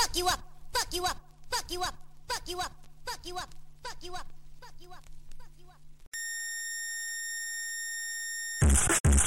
fuck you up, fuck you up, fuck you up, fuck you up, fuck you up, fuck you up, fuck you up, fuck you up.